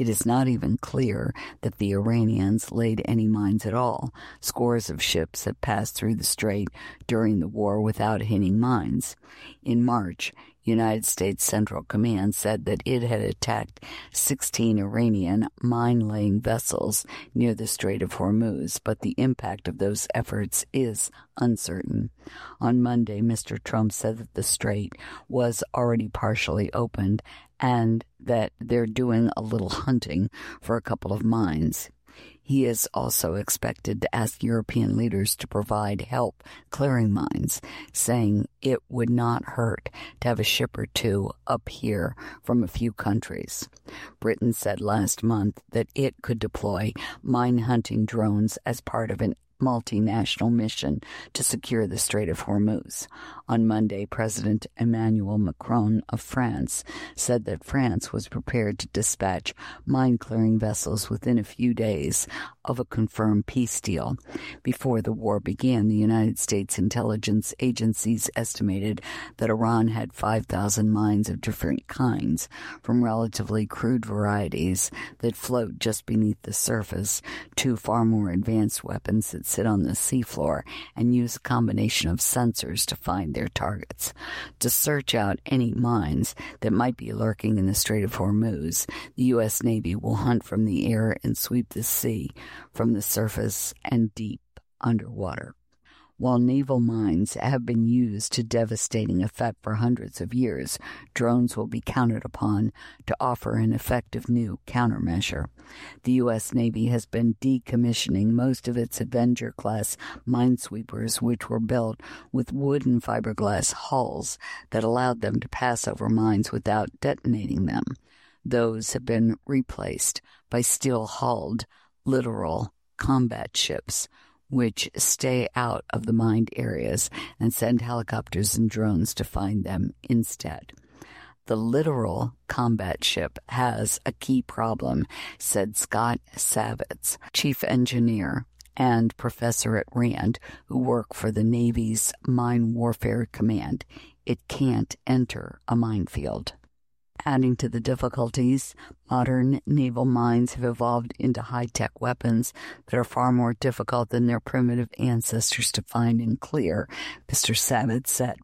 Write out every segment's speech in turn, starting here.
It is not even clear that the Iranians laid any mines at all. Scores of ships have passed through the strait during the war without hitting mines. In March, United States Central Command said that it had attacked 16 Iranian mine-laying vessels near the Strait of Hormuz, but the impact of those efforts is uncertain. On Monday, Mr. Trump said that the strait was already partially opened and that they're doing a little hunting for a couple of mines. He is also expected to ask European leaders to provide help clearing mines, saying it would not hurt to have a ship or two up here from a few countries. Britain said last month that it could deploy mine-hunting drones as part of an multinational mission to secure the Strait of Hormuz. On Monday, President Emmanuel Macron of France said that France was prepared to dispatch mine-clearing vessels within a few days of a confirmed peace deal. Before the war began, the United States intelligence agencies estimated that Iran had 5,000 mines of different kinds, from relatively crude varieties that float just beneath the surface to far more advanced weapons that sit on the seafloor and use a combination of sensors to find their targets. To search out any mines that might be lurking in the Strait of Hormuz, the U.S. Navy will hunt from the air and sweep the sea from the surface and deep underwater. While naval mines have been used to devastating effect for hundreds of years, drones will be counted upon to offer an effective new countermeasure. The U.S. Navy has been decommissioning most of its Avenger-class minesweepers, which were built with wood and fiberglass hulls that allowed them to pass over mines without detonating them. Those have been replaced by steel-hulled, littoral combat ships, which stay out of the mined areas and send helicopters and drones to find them instead. The littoral combat ship has a key problem, said Scott Savitz, chief engineer and professor at RAND, who work for the Navy's Mine Warfare Command. It can't enter a minefield. Adding to the difficulties, modern naval mines have evolved into high-tech weapons that are far more difficult than their primitive ancestors to find and clear, Mr. Savitz said.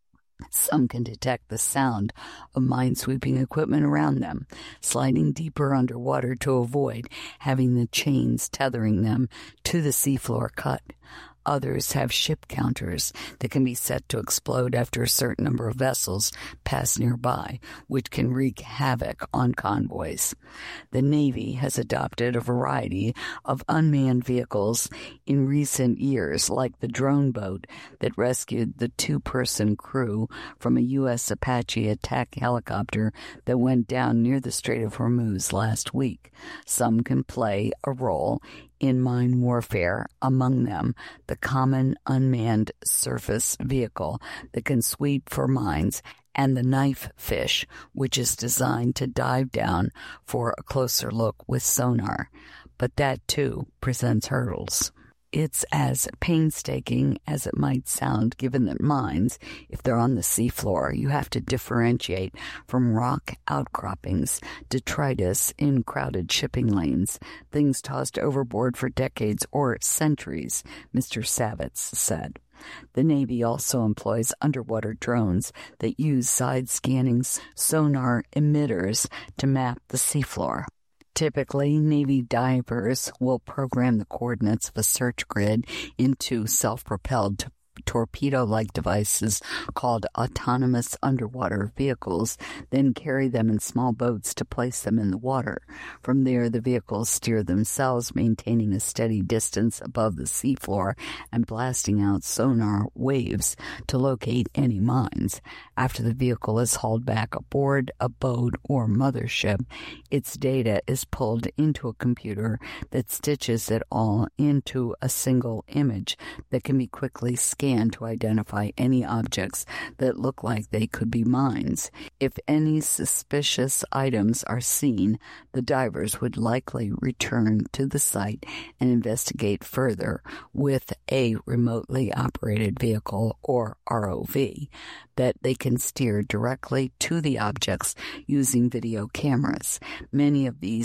Some can detect the sound of minesweeping equipment around them, sliding deeper underwater to avoid having the chains tethering them to the seafloor cut. Others have ship counters that can be set to explode after a certain number of vessels pass nearby, which can wreak havoc on convoys. The Navy has adopted a variety of unmanned vehicles in recent years, like the drone boat that rescued the two-person crew from a U.S. Apache attack helicopter that went down near the Strait of Hormuz last week. Some can play a role in mine warfare, among them the Common Unmanned Surface Vehicle that can sweep for mines, and the Knife Fish, which is designed to dive down for a closer look with sonar. But that, too, presents hurdles. It's as painstaking as it might sound, given that mines, if they're on the seafloor, you have to differentiate from rock outcroppings, detritus in crowded shipping lanes, things tossed overboard for decades or centuries, Mr. Savitz said. The Navy also employs underwater drones that use side-scanning sonar emitters to map the seafloor. Typically, Navy divers will program the coordinates of a search grid into self-propelled torpedo-like devices called autonomous underwater vehicles, then carry them in small boats to place them in the water. From there, the vehicles steer themselves, maintaining a steady distance above the seafloor and blasting out sonar waves to locate any mines. After the vehicle is hauled back aboard a boat or mothership, its data is pulled into a computer that stitches it all into a single image that can be quickly scanned to identify any objects that look like they could be mines. If any suspicious items are seen, the divers would likely return to the site and investigate further with a remotely operated vehicle, or ROV, that they can steer directly to the objects using video cameras. Many of these